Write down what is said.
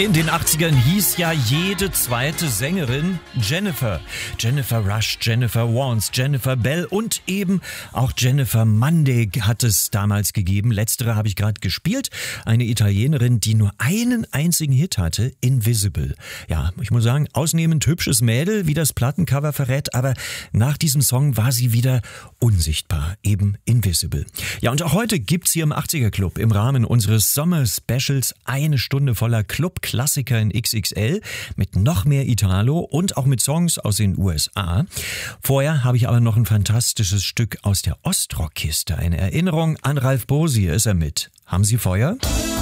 In den 80ern hieß ja jede zweite Sängerin Jennifer. Jennifer Rush, Jennifer Warnes, Jennifer Bell und eben auch Jennifer Monday hat es damals gegeben. Letztere habe ich gerade gespielt. Eine Italienerin, die nur einen einzigen Hit hatte, Invisible. Ja, ich muss sagen, ausnehmend hübsches Mädel, wie das Plattencover verrät, aber nach diesem Song war sie wieder unsichtbar, eben Invisible. Ja, und auch heute gibt's hier im 80er Club im Rahmen unseres Sommer-Specials eine Stunde voller Club-Klassiker in XXL mit noch mehr Italo und auch mit Songs aus den USA. Vorher habe ich aber noch ein fantastisches Stück aus der Ostrock-Kiste. Eine Erinnerung an Ralf Bosi, ist er mit. Haben Sie Feuer?